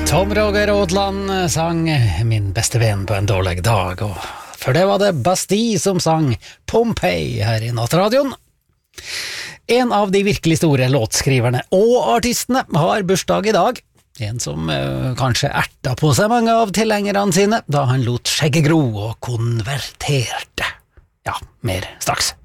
Tom Roger Ådland sang Min beste venn på en dårlig dag, og for det var det Bastille som sang Pompeii her i Nattradioen. En av de virkelig store låtskriverne og artistene har bursdag i dag. En som kanskje erta på seg mange av tilhengerne sine da han lot skjegget gro og konverterte. Ja, mer straks.